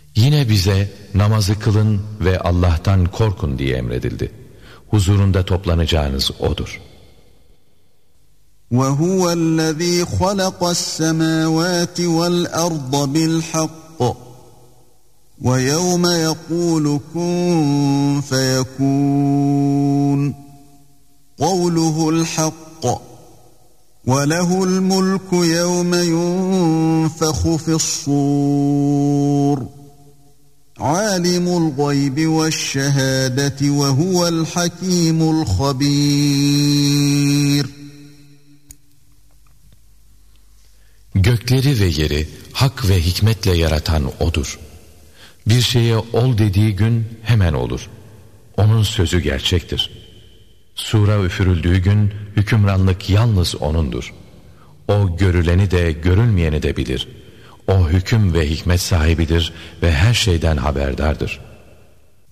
Yine bize namazı kılın ve Allah'tan korkun diye emredildi. Huzurunda toplanacağınız O'dur. وَهُوَ الَّذ۪ي خَلَقَ السَّمَاوَاتِ وَالْأَرْضَ بِالْحَقِّ وَيَوْمَ يَقُولُ كُنْ فَيَكُونُ قَوْلُهُ الْحَقُّ وَلَهُ الْمُلْكُ يَوْمَ يُنْفَخُ فِي الصُّورِ عَالِمُ الْغَيْبِ وَالشَّهَادَةِ وَهُوَ الْحَكِيمُ الْخَبِيرُ. Gökleri ve yeri hak ve hikmetle yaratan O'dur. Bir şeye ol dediği gün hemen olur. O'nun sözü gerçektir. Sura üfürüldüğü gün hükümranlık yalnız O'nundur. O görüleni de görülmeyeni de bilir. O hüküm ve hikmet sahibidir ve her şeyden haberdardır.